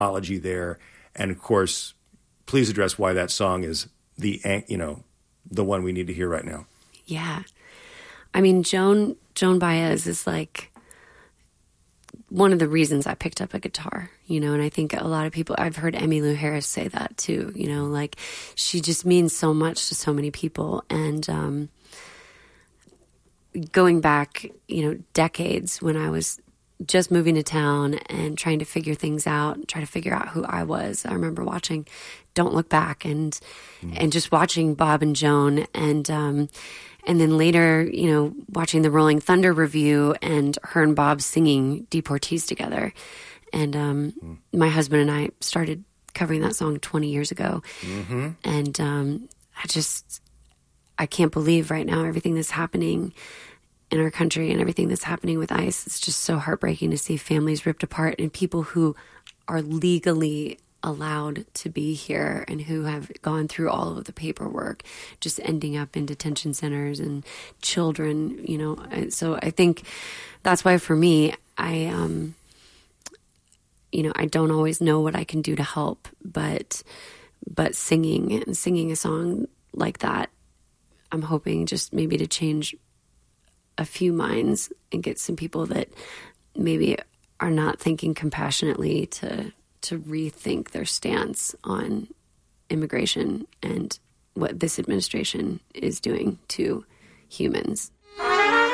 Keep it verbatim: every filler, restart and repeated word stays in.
apology there. And of course, please address why that song is the, you know, the one we need to hear right now. Yeah. I mean, Joan, Joan Baez is like one of the reasons I picked up a guitar, you know, and I think a lot of people, I've heard Emmylou Harris say that too, you know, like she just means so much to so many people. And, um, going back, you know, decades when I was just moving to town and trying to figure things out, try to figure out who I was. I remember watching Don't Look Back and, mm. and just watching Bob and Joan and, um, and then later, you know, watching the Rolling Thunder review and her and Bob singing Deportees together. And, um, mm. my husband and I started covering that song twenty years ago. Mm-hmm. And, um, I just, I can't believe right now everything that's happening in our country and everything that's happening with ICE. It's just so heartbreaking to see families ripped apart and people who are legally allowed to be here and who have gone through all of the paperwork just ending up in detention centers and children, you know. So I think that's why for me, I, um, you know, I don't always know what I can do to help, but, but singing and singing a song like that, I'm hoping just maybe to change a few minds and get some people that maybe are not thinking compassionately to to rethink their stance on immigration and what this administration is doing to humans.